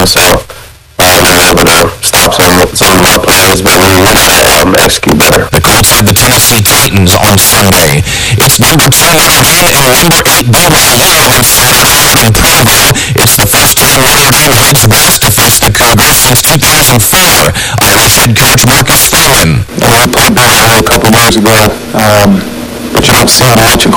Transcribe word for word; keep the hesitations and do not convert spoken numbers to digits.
season, so uh, we're able to stop some, some of our plans, but we need to um, execute better. The Colts have the Tennessee Titans on Sunday. It's number two Notre Dame and number eight B Y U on Friday night in Provo. It's the first time Notre Dame Razorbacks to face the Cougars since two thousand four. Irish head coach Marcus Spearman. We played Baylor a couple of years ago, um, but you don't see much.